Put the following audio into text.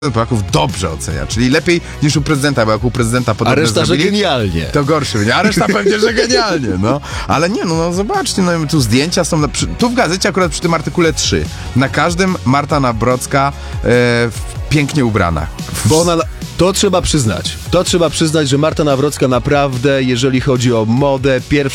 Polaków dobrze ocenia, czyli lepiej niż u prezydenta, bo jak u prezydenta podobne A reszta, zrobili, że genialnie. to gorszy będzie, a reszta pewnie, że genialnie, no. Ale nie, no zobaczcie, no tu zdjęcia są, tu w gazecie akurat przy tym artykule 3, na każdym Marta Nawrocka pięknie ubrana. Bo ona, to trzeba przyznać, że Marta Nawrocka naprawdę, jeżeli chodzi o modę, pierwsza